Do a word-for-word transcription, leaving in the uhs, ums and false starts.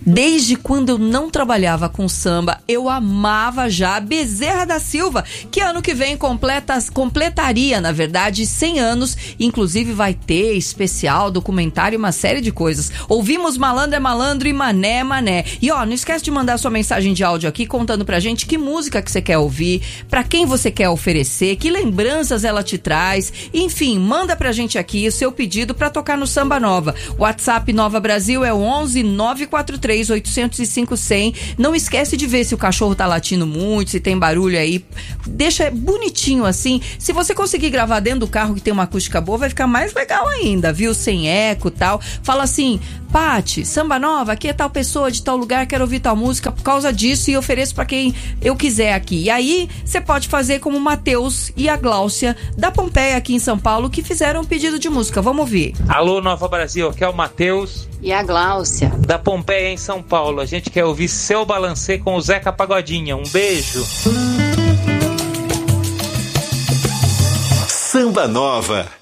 Desde quando eu não trabalhava com samba, eu amava já Bezerra da Silva, que ano que vem completa, completaria, na verdade, cem anos. Inclusive vai ter especial, documentário, uma série de coisas. Ouvimos Malandro é Malandro e Mané é Mané. E ó, não esquece de mandar sua mensagem de áudio aqui contando pra gente que música que você quer ouvir, pra quem você quer oferecer, que lembranças ela te traz. Enfim, manda pra gente aqui o seu pedido pra tocar no Samba Nova. O WhatsApp Nova Brasil é o onze nove quatro três oito zero cinco zero zero. Não esquece de ver se o cachorro tá latindo muito, se tem barulho aí. Deixa bonitinho assim. Se você conseguir gravar dentro do carro que tem uma acústica boa, vai ficar mais legal ainda, viu? Sem eco e tal. Fala assim: Pati, Samba Nova, aqui é tal pessoa de tal lugar, quero ouvir tal música por causa disso e ofereço pra quem eu quiser aqui. E aí, você pode fazer como o Matheus e a Gláucia da Pompeia aqui em São Paulo, que fizeram um pedido de música. Vamos ouvir. Alô, Nova Brasil, aqui é o Matheus e a Gláucia da Pompeia em São Paulo. A gente quer ouvir Seu Balancê com o Zeca Pagodinha. Um beijo. Samba Nova.